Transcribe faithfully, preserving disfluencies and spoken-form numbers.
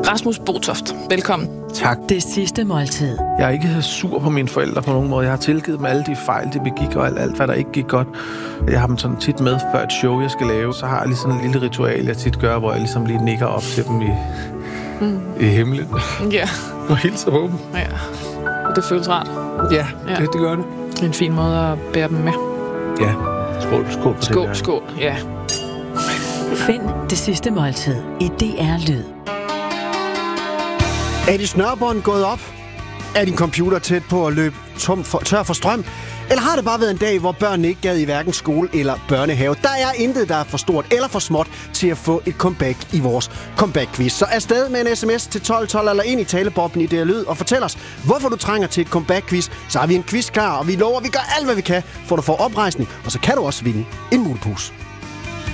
Rasmus Botoft, velkommen. Tak. Det sidste måltid. Jeg er ikke sur på mine forældre på nogen måde. Jeg har tilgivet dem alle de fejl, de begik, og alt, alt hvad der ikke gik godt. Jeg har dem sådan tit med før et show, jeg skal lave. Så har jeg lige sådan en lille ritual, jeg tit gør, hvor jeg ligesom lige nikker op til dem i, mm. i himlen. Ja. Og hilser på dem. Ja. Og det føles rart. Ja, ja. Det, det gør det. Det er en fin måde at bære dem med. Ja. Skål, skål. Skål, det skål, ja. Find det sidste måltid i D R Lyd. Er dit snørbånd gået op? Er din computer tæt på at løbe tom for, tør for strøm? Eller har det bare været en dag, hvor børnene ikke gad i hverken skole eller børnehave? Der er intet, der er for stort eller for småt til at få et comeback i vores comeback-quiz. Så afsted med en sms til tolv tolv eller ind i talebobben i D R Lyd og fortæl os, hvorfor du trænger til et comeback-quiz. Så har vi en quiz klar, og vi lover, at vi gør alt, hvad vi kan, for at du får oprejsning. Og så kan du også vinde en mulepose.